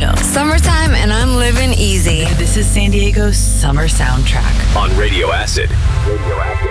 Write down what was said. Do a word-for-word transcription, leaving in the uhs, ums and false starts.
chill. Summertime and I'm living easy. This is San Diego's summer soundtrack. On Radio Acid. Radio Acid.